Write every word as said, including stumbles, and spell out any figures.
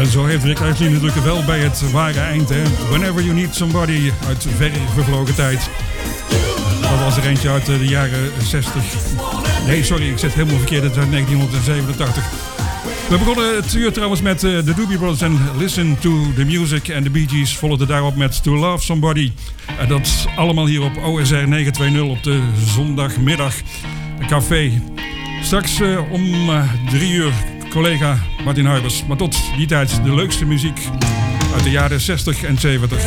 En zo heeft Rick Astley natuurlijk wel bij het ware eind. Hè? Whenever You Need Somebody uit ver vervlogen tijd. Dat was er eentje uit de jaren zestig. Nee, sorry, ik zit helemaal verkeerd. Het is uit negentien zevenentachtig. We begonnen het uur trouwens met uh, de Doobie Brothers en Listen to the Music. En de Bee Gees volgden daarop met To Love Somebody. En dat allemaal hier op O S R negen twintig op de zondagmiddag. Een café. Straks uh, om uh, drie uur collega Martin Huibers. Maar tot die tijd de leukste muziek uit de jaren zestig en zeventig.